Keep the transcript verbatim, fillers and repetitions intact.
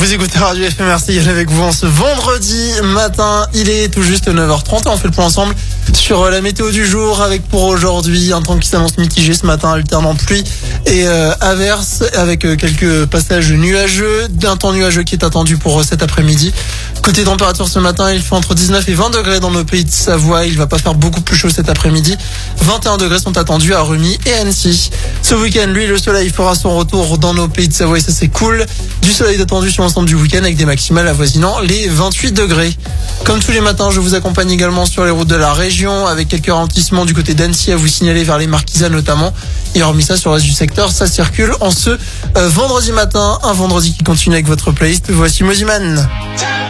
Vous écoutez Radio F M, merci, il est avec vous en ce vendredi matin. Il est tout juste neuf heures trente et on fait le point ensemble sur la météo du jour avec pour aujourd'hui un temps qui s'annonce mitigé ce matin, alternant pluie et euh, averses avec euh, quelques passages nuageux, d'un temps nuageux qui est attendu pour euh, cet après-midi. Côté température ce matin, il fait entre dix-neuf et vingt degrés dans nos pays de Savoie. Il va pas faire beaucoup plus chaud cet après-midi. vingt et un degrés sont attendus à Remy et Annecy. Ce week-end, lui, le soleil fera son retour dans nos pays de Savoie et ça c'est cool. Du soleil attendu sur l'ensemble du week-end avec des maximales avoisinant les vingt-huit degrés. Comme tous les matins, je vous accompagne également sur les routes de la région avec quelques ralentissements du côté d'Annecy à vous signaler vers les Marquisas notamment. Et hormis ça, sur le reste du secteur, ça circule en ce euh, vendredi matin. Un vendredi qui continue avec votre playlist. Voici Moziman.